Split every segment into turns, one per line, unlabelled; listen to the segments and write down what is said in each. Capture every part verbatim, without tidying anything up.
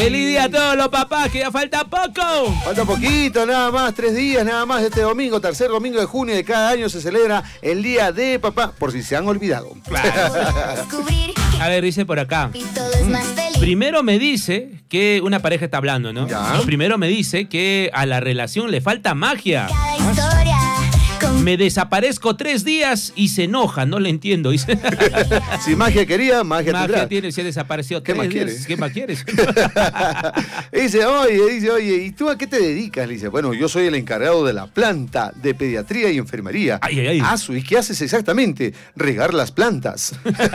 Feliz día a todos los papás, que ya falta poco.
Falta poquito, nada más, tres días, nada más. Este domingo, tercer domingo de junio de cada año se celebra el Día de Papá, por si se han olvidado.
Claro. A ver, dice por acá. Mm. Primero me dice que una pareja está hablando, ¿no?
Ya.
Primero me dice que a la relación le falta magia. Me desaparezco tres días y se enoja, no le entiendo. Dice.
Si magia quería, magia,
Magia
tendrá.
tiene, se desapareció
¿Qué
tres
más
días.
quieres?
¿Qué más quieres?
Dice, oye, dice, oye, ¿y tú a qué te dedicas? Le dice, bueno, yo soy el encargado de la planta de pediatría y enfermería.
Ay, ay, ay.
Ah, ¿y qué haces exactamente? Regar las plantas.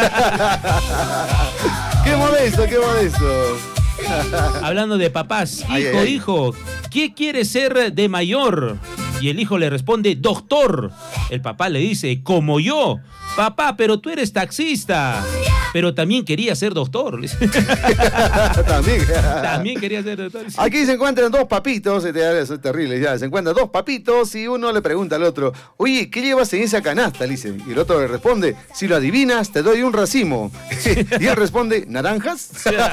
Qué modesto, qué modesto.
Hablando de papás, hijo,
Ay, ay, ay.
hijo, ¿qué quieres ser de mayor? Y el hijo le responde, doctor. El papá le dice, como yo. Papá, pero tú eres taxista. Pero también quería ser doctor.
También.
También quería ser doctor.
Aquí se encuentran dos papitos, eso es terrible ya, se encuentran dos papitos y uno le pregunta al otro, oye, ¿qué llevas en esa canasta? Le dice, y el otro le responde, si lo adivinas, te doy un racimo. Y él responde, ¿naranjas?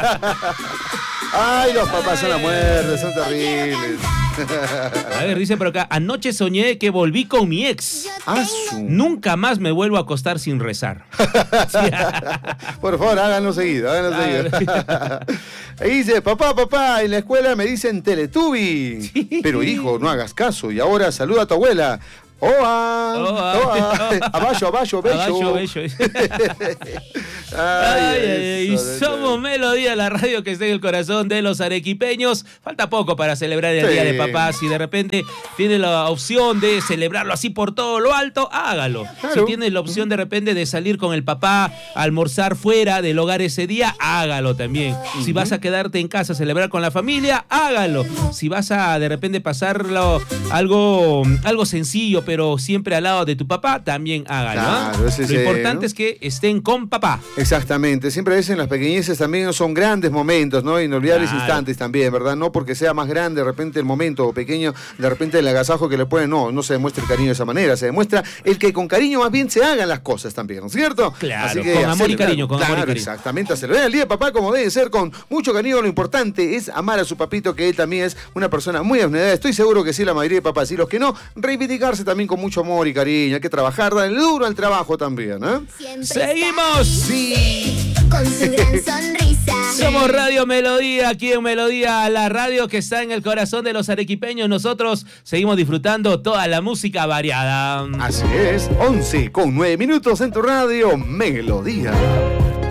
Ay, los papás son la muerte, son terribles.
A ver, dice por acá, anoche soñé que volví con mi ex.
Ah, su...
Nunca más me vuelvo a acostar sin rezar.
Por favor, háganlo seguido, háganlo seguido. Y dice, papá, papá, en la escuela me dicen Teletubby. Sí. Pero hijo, no hagas caso. Y ahora saluda a tu abuela. Oa,
Oa.
oa. Abajo, abajo, bello.
Abajo, bello.
Ay,
Ay, ay, y
eso,
somos
eso.
Melodía, la radio que está en el corazón de los arequipeños. Falta poco para celebrar el
Sí.
Día de Papá. Si de repente tiene la opción de celebrarlo así por todo lo alto, hágalo.
Claro.
Si tiene la opción de repente de salir con el papá a almorzar fuera del hogar ese día, hágalo también. Uh-huh. Si vas a quedarte en casa a celebrar con la familia, hágalo. Si vas a de repente pasarlo algo, algo sencillo, pero siempre al lado de tu papá, también hágalo.
Claro,
¿eh?
ese
Lo
es,
importante
¿no?
es que estén con papá.
Exactamente, siempre a veces en las pequeñeces también son grandes momentos, ¿no? Inolvidables
Claro.
instantes también, ¿verdad? No porque sea más grande de repente el momento o pequeño, de repente el agasajo que le ponen, no, no se demuestra el cariño de esa manera, se demuestra el que con cariño más bien se hagan las cosas también, ¿no es cierto?
Claro, con amor y cariño, con
claro,
amor y cariño.
Exactamente, a celebrar el día de papá como debe ser, con mucho cariño. Lo importante es amar a su papito, que él también es una persona muy abnegada. Estoy seguro que sí, la mayoría de papás, y los que no, reivindicarse también con mucho amor y cariño, hay que trabajar, darle duro al trabajo también, ¿eh?
¡Seguimos!
Sí.
Con su gran sonrisa.
Somos Radio Melodía, aquí en Melodía, la radio que está en el corazón de los arequipeños. Nosotros seguimos disfrutando toda la música variada.
Así es, once con nueve minutos en tu radio Melodía.